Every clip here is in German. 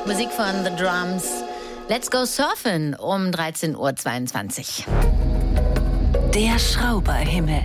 Musik von The Drums. Let's go surfen um 13.22 Uhr. Der Schrauberhimmel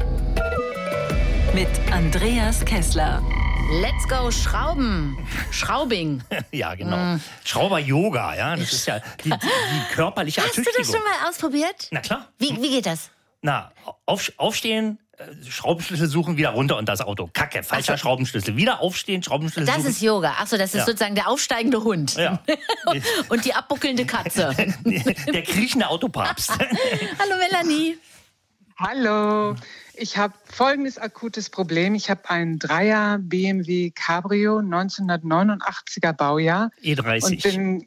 mit Andreas Kessler. Let's go schrauben. Schraubing. Ja, genau. Schrauber-Yoga, ja. Das ist ja die körperliche Ertüchtigung. Hast du das schon mal ausprobiert? Na klar. Wie geht das? Na, aufstehen, Schraubenschlüssel suchen, wieder runter und das Auto. Kacke, falscher Schraubenschlüssel. Wieder aufstehen, Schraubenschlüssel suchen. Das ist Yoga. Achso, das ist sozusagen der aufsteigende Hund. Ja. Und die abbuckelnde Katze. Der kriechende Autopapst. Hallo Melanie. Hallo. Ich habe folgendes akutes Problem. Ich habe einen 3er BMW Cabrio 1989er Baujahr. E30.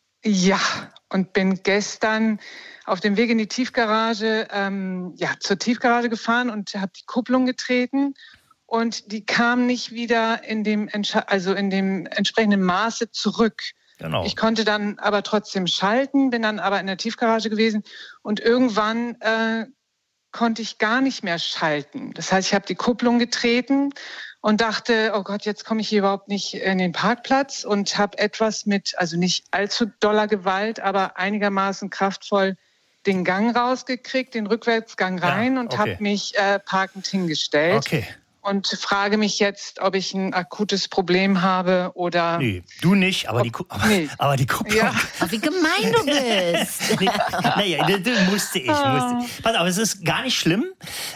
Und bin gestern auf dem Weg in die Tiefgarage, zur Tiefgarage gefahren und habe die Kupplung getreten. Und die kam nicht wieder in dem entsprechenden Maße zurück. Genau. Ich konnte dann aber trotzdem schalten, bin dann aber in der Tiefgarage gewesen. Und irgendwann konnte ich gar nicht mehr schalten. Das heißt, ich habe die Kupplung getreten und dachte, oh Gott, jetzt komme ich hier überhaupt nicht in den Parkplatz und habe etwas mit, also nicht allzu doller Gewalt, aber einigermaßen kraftvoll den Gang rausgekriegt, den Rückwärtsgang rein und habe mich parkend hingestellt. Okay. Und frage mich jetzt, ob ich ein akutes Problem habe oder... Nee, du nicht, aber die Kupplung. Ja. Oh, wie gemein du bist. Naja, das musste ich. Pass auf, es ist gar nicht schlimm.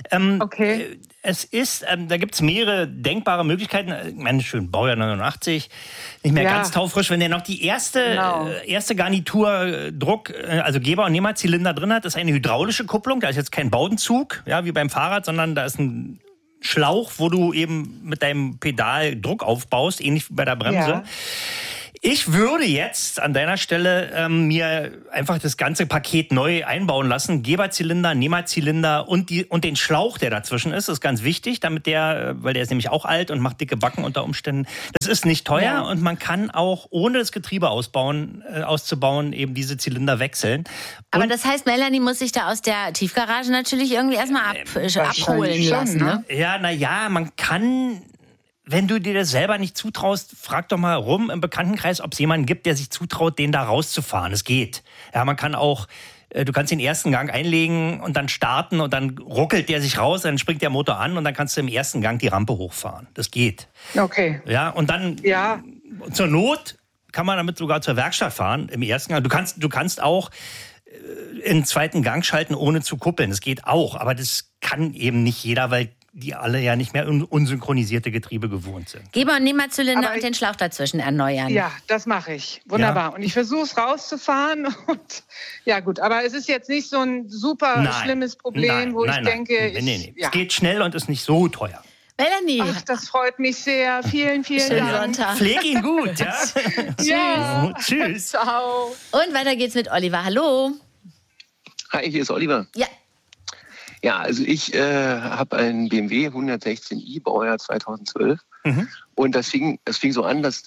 Okay. Es ist, da gibt es mehrere denkbare Möglichkeiten. Ich meine, schön, Baujahr 89, nicht mehr ganz taufrisch. Wenn der noch die erste Garnitur Druck, also Geber- und Nehmerzylinder drin hat, ist eine hydraulische Kupplung. Da ist jetzt kein Baudenzug, ja, wie beim Fahrrad, sondern da ist ein Schlauch, wo du eben mit deinem Pedal Druck aufbaust, ähnlich wie bei der Bremse. Ja. Ich würde jetzt an deiner Stelle mir einfach das ganze Paket neu einbauen lassen. Geberzylinder, Nehmerzylinder und den Schlauch, der dazwischen ist. Das ist ganz wichtig, weil der ist nämlich auch alt und macht dicke Backen unter Umständen. Das ist nicht teuer und man kann auch, ohne das Getriebe auszubauen, eben diese Zylinder wechseln. Aber das heißt, Melanie muss sich da aus der Tiefgarage natürlich irgendwie erstmal abholen lassen, ne? Ja, man kann... Wenn du dir das selber nicht zutraust, frag doch mal rum im Bekanntenkreis, ob es jemanden gibt, der sich zutraut, den da rauszufahren. Es geht. Ja, man kann auch, du kannst den ersten Gang einlegen und dann starten und dann ruckelt der sich raus, dann springt der Motor an und dann kannst du im ersten Gang die Rampe hochfahren. Das geht. Okay. Ja, und dann zur Not kann man damit sogar zur Werkstatt fahren im ersten Gang. Du kannst auch in den zweiten Gang schalten, ohne zu kuppeln. Das geht auch, aber das kann eben nicht jeder, weil die alle ja nicht mehr unsynchronisierte Getriebe gewohnt sind. Geber- und Nehmerzylinder und den Schlauch dazwischen erneuern. Ja, das mache ich. Wunderbar. Ja. Und ich versuche es rauszufahren. Und ja gut, aber es ist jetzt nicht so ein super schlimmes Problem, wo ich denke... Nee. Es geht schnell und ist nicht so teuer. Melanie. Ach, das freut mich sehr. Vielen Dank. Sonntag. Pfleg ihn gut, ja? Ja. Tschüss. Ciao. Und weiter geht's mit Oliver. Hallo. Hi, hier ist Oliver. Ja. Ja, also ich habe einen BMW 116i, Baujahr 2012. Und das fing so an, dass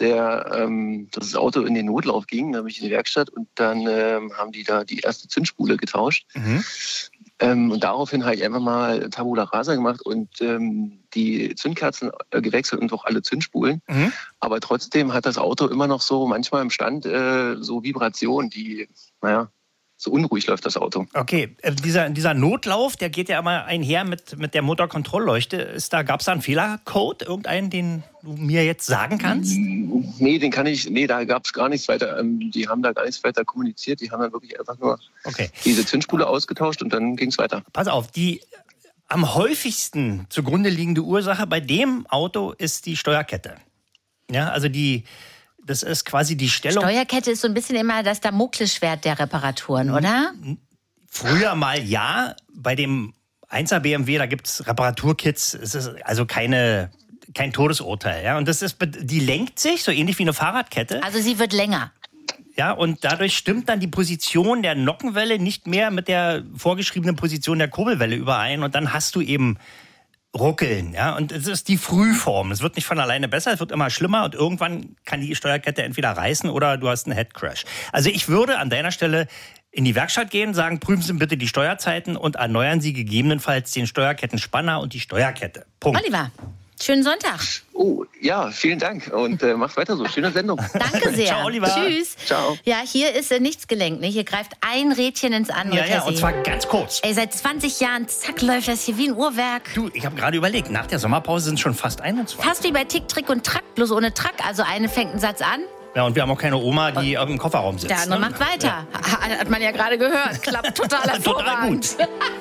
das Auto in den Notlauf ging. Da habe ich in die Werkstatt und dann haben die da die erste Zündspule getauscht. Und daraufhin habe ich einfach mal Tabula Rasa gemacht und die Zündkerzen gewechselt und auch alle Zündspulen. Aber trotzdem hat das Auto immer noch so manchmal im Stand so Vibrationen, die, so unruhig läuft das Auto. Okay, dieser Notlauf, der geht ja immer einher mit der Motorkontrollleuchte. Gab es da einen Fehlercode, irgendeinen, den du mir jetzt sagen kannst? Nee, da gab es gar nichts weiter. Die haben da gar nichts weiter kommuniziert. Die haben dann wirklich einfach nur diese Zündspule ausgetauscht und dann ging es weiter. Pass auf, die am häufigsten zugrunde liegende Ursache bei dem Auto ist die Steuerkette. Ja, also das ist quasi die Stellung. Steuerkette ist so ein bisschen immer das Damoklesschwert der Reparaturen, oder? Früher mal ja. Bei dem 1er BMW, da gibt es Reparaturkits. Es ist also kein Todesurteil. Ja? Und die lenkt sich, so ähnlich wie eine Fahrradkette. Also sie wird länger. Ja, und dadurch stimmt dann die Position der Nockenwelle nicht mehr mit der vorgeschriebenen Position der Kurbelwelle überein. Und dann hast du eben Ruckeln, ja, und es ist die Frühform. Es wird nicht von alleine besser, es wird immer schlimmer und irgendwann kann die Steuerkette entweder reißen oder du hast einen Headcrash. Also ich würde an deiner Stelle in die Werkstatt gehen, sagen, prüfen Sie bitte die Steuerzeiten und erneuern Sie gegebenenfalls den Steuerkettenspanner und die Steuerkette. Punkt. Oliver. Schönen Sonntag. Oh, ja, vielen Dank und macht weiter so. Schöne Sendung. Danke sehr. Ciao, Oliver. Tschüss. Ciao. Ja, hier ist nichts gelenkt. Ne? Hier greift ein Rädchen ins andere. Ja, und zwar ganz kurz. Ey, seit 20 Jahren, zack, läuft das hier wie ein Uhrwerk. Du, ich habe gerade überlegt, nach der Sommerpause sind es schon fast 21. Fast wie bei Tick, Trick und Track, bloß ohne Track. Also eine fängt einen Satz an. Ja, und wir haben auch keine Oma, die im Kofferraum sitzt. Der andere macht weiter. Hat man ja gerade gehört. Klappt total hervorragend. Total gut.